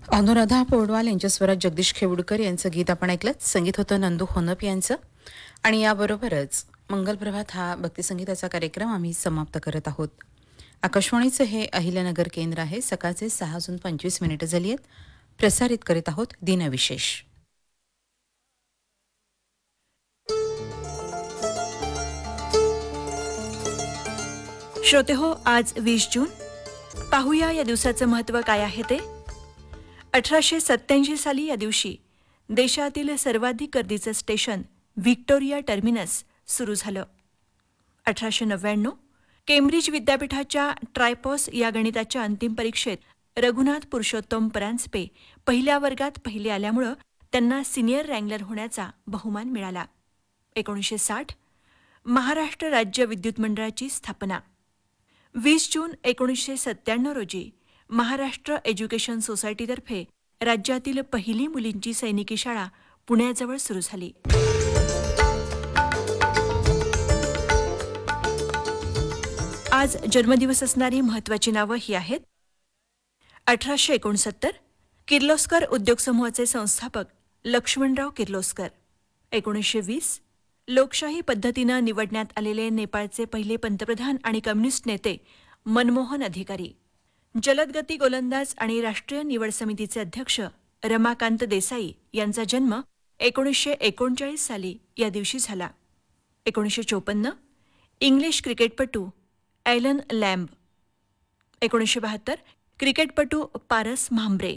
अनुराधा पौडवाल यांच्या स्वरात जगदीश खेवडकर यांचं गीत आपण ऐकलं. संगीत होतं नंदू होनप यांचं. आणि याबरोबरच मंगलप्रभात हा भक्तिसंगीताचा कार्यक्रम आम्ही समाप्त करत आहोत. आकाशवाणीचं हे अहिल्यानगर केंद्र आहे. सकाळचे 6:25 झाली आहेत. प्रसारित करीत आहोत दिनविशेष. श्रोते हो, आज 20 जून. पाहूया या दिवसाचं महत्त्व काय आहे ते. 1887 साली या दिवशी देशातील सर्वाधिक गर्दीचं स्टेशन व्हिक्टोरिया टर्मिनस सुरू झालं. 1899 केम्ब्रिज विद्यापीठाच्या ट्रायपॉस या गणिताच्या अंतिम परीक्षेत रघुनाथ पुरुषोत्तम परांजपे पहिल्या वर्गात पहिले आल्यामुळं त्यांना सिनियर रँगलर होण्याचा बहुमान मिळाला. 1960 महाराष्ट्र राज्य विद्युत मंडळाची स्थापना. 20 जून 1997 रोजी महाराष्ट्र एज्युकेशन सोसायटीतर्फे राज्यातील पहिली मुलींची सैनिकी शाळा पुण्याजवळ सुरू झाली. आज जन्मदिवस असणारी महत्त्वाची नावं ही आहेत. 1869 किर्लोस्कर उद्योग समूहाचे संस्थापक लक्ष्मणराव किर्लोस्कर. 1920 लोकशाही पद्धतीनं निवडण्यात आलेले नेपाळचे पहिले पंतप्रधान आणि कम्युनिस्ट नेते मनमोहन अधिकारी. जलदगती गोलंदाज आणि राष्ट्रीय निवड समितीचे अध्यक्ष रमाकांत देसाई यांचा जन्म 1939 साली या दिवशी झाला. 1954 इंग्लिश क्रिकेटपटू ॲलन लॅम्ब. 1972 क्रिकेटपटू पारस म्हांब्रे.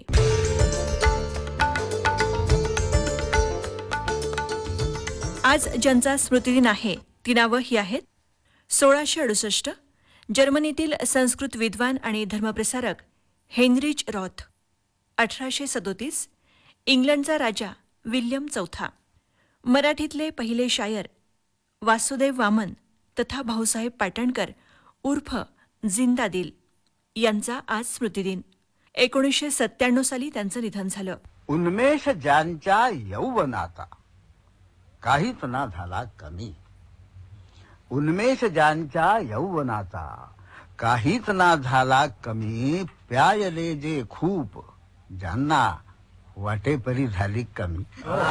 आज ज्यांचा स्मृतिदिन आहे ती नावं ही आहेत. 1668 जर्मनीतील संस्कृत विद्वान आणि धर्मप्रसारक हेनरिच रॉथ. 1837 इंग्लंडचा राजा विल्यम चौथा. मराठीतले पहिले शायर वासुदेव वामन तथा भाऊसाहेब पाटणकर उर्फ जिंदादिल यांचा आज स्मृतिदिन. 1997 साली त्यांचं निधन झालं. उन्मेष ज्यांच्या यौवनाचा काहीच ना झाला कमी. उन्मेष ज्यांच्या यौवनाचा काहीच ना झाला कमी. प्यायले जे खूप ज्यांना वाटेपरी झाली कमी.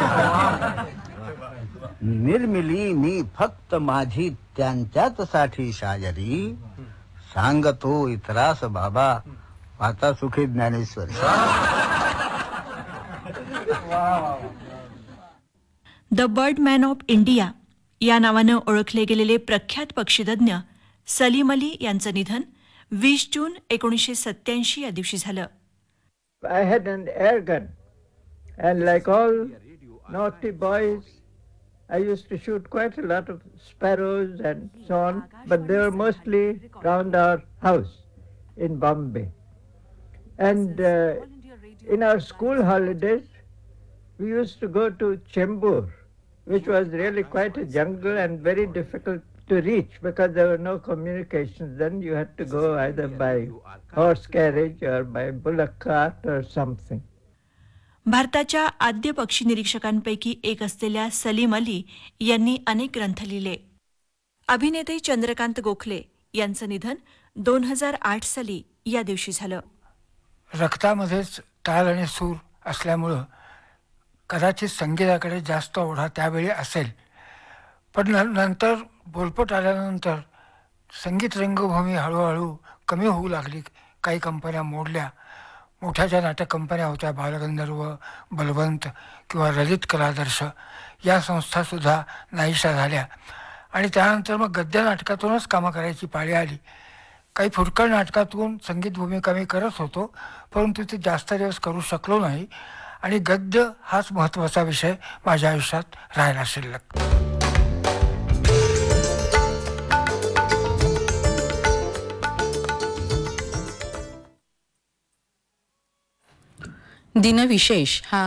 निर्मिली मी फक्त माझी त्यांच्याच साठी शायरी. सांगतो इतरास बाबा आता सुखी Dnyaneshwari. The Birdman of India या नावानं ओळखले गेलेले प्रख्यात पक्षीतज्ञ सलीम अली यांचं निधन 20 जून 1987 या दिवशी झालं. I had an air gun, and like all naughty boys, I used to shoot quite a lot of sparrows and so on, but they were mostly round our house in Bombay. And in our school holidays, we used to go to Chembur, which was really quite a jungle and very difficult to reach because there were no communications. Then you had to go either by horse carriage or by bullock cart or something. भारताच्या आद्य पक्षी निरीक्षकांपैकी एक असलेल्या सलीम अली यांनी अनेक ग्रंथ लिहिले. अभिनेते चंद्रकांत गोखले यांचं निधन 2008 साली या दिवशी झालं. रक्तामध्येच ताल आणि सूर असल्यामुळं कदाचित संगीताकडे जास्त ओढा त्यावेळी असेल. पण नंतर बोलपट आल्यानंतर संगीत रंगभूमी हळूहळू कमी होऊ लागली. काही कंपन्या मोडल्या. मोठ्या ज्या नाटक कंपन्या होत्या बालगंधर्व, बलवंत किंवा ललित कलादर्श या संस्थासुद्धा नाहीशा झाल्या. आणि त्यानंतर मग गद्य नाटकातूनच कामं करायची पाळी आली. काही फुटकळ नाटकातून संगीत भूमिका मी करत होतो, परंतु ते जास्त दिवस करू शकलो नाही. आणि गद्य हाच महत्त्वाचा विषय माझ्या आयुष्यात राहिला शिल्लक. दिनविशेष हा